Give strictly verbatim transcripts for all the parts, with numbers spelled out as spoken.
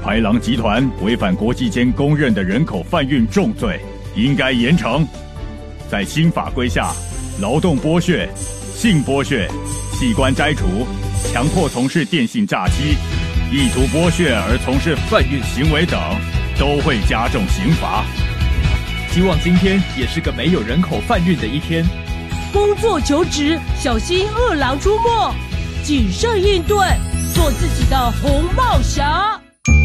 豺狼集团违反国际间公认的人口贩运重罪，应该严惩。在新法规下，劳动剥削、性剥削、器官摘除、强迫从事电信诈欺、意图剥削而从事贩运行为等，都会加重刑罚。 希望今天也是个没有人口贩运的一天。 工作求职，小心恶狼出没，谨慎应对，做自己的红帽侠。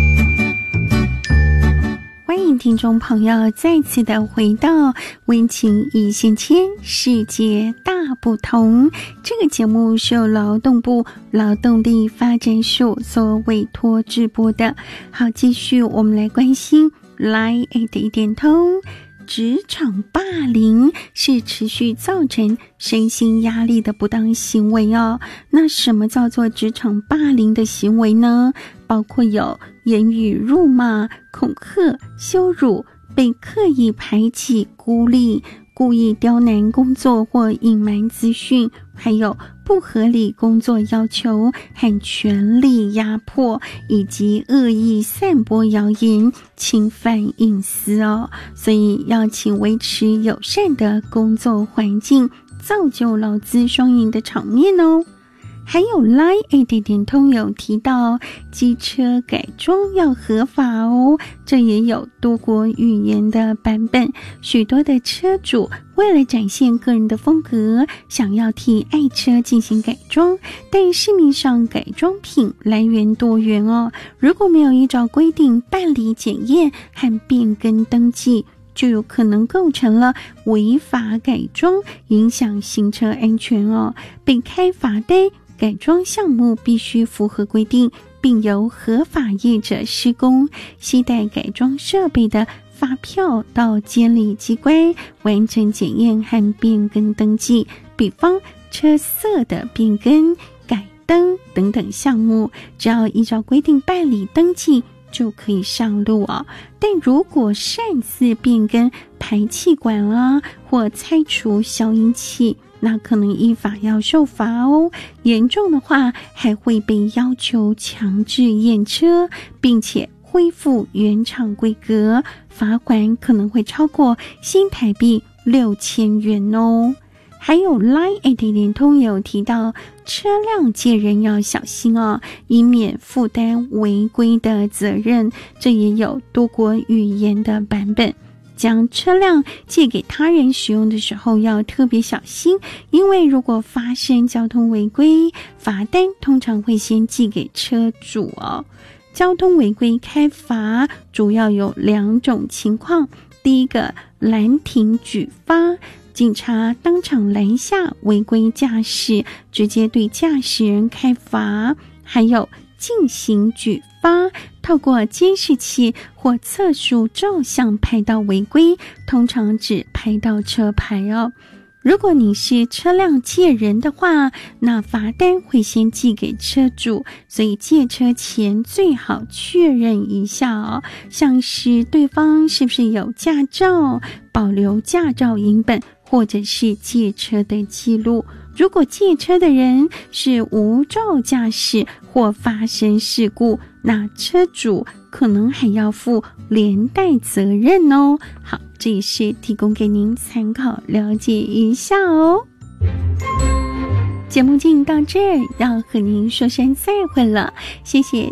欢迎听众朋友再次的回到温情一线牵，世界大不同。这个节目是由劳动部劳动力发展署所委托直播的。好，继续我们来关心 Line at 一点通。职场霸凌是持续造成身心压力的不当行为哦。那什么叫做职场霸凌的行为呢？包括有言语辱骂、恐吓、羞辱、被刻意排挤、孤立、故意刁难工作或隐瞒资讯，还有不合理工作要求和权力压迫，以及恶意散播谣言侵犯隐私哦。所以要请维持友善的工作环境，造就劳资双赢的场面哦。还有 Line at 点通有提到机车改装要合法哦，这也有多国语言的版本。许多的车主为了展现个人的风格，想要替爱车进行改装，但市面上改装品来源多元哦，如果没有依照规定办理检验和变更登记，就有可能构成了违法改装，影响行车安全哦，被开罚单。改装项目必须符合规定，并由合法业者施工，携带改装设备的发票到监理机关完成检验和变更登记。比方车色的变更、改灯等等项目，只要依照规定办理登记就可以上路哦。但如果擅自变更排气管啊，或拆除消音器，那可能依法要受罚哦，严重的话还会被要求强制验车，并且恢复原厂规格，罚款可能会超过新台币六千元哦。还有 Line at 联通有提到车辆借人要小心哦，以免负担违规的责任，这也有多国语言的版本。将车辆借给他人使用的时候要特别小心，因为如果发生交通违规，罚单通常会先寄给车主哦。交通违规开罚主要有两种情况，第一个拦停举发，警察当场拦下违规驾驶，直接对驾驶人开罚；还有进行举发，透过监视器或测速照相拍到违规，通常只拍到车牌哦。如果你是车辆借人的话，那罚单会先寄给车主，所以借车前最好确认一下哦，像是对方是不是有驾照，保留驾照影本，或者是借车的记录。如果借车的人是无照驾驶或发生事故，那车主可能还要负连带责任哦。好，这也是提供给您参考了解一下哦。节目进行到这儿，要和您说声再会了，谢谢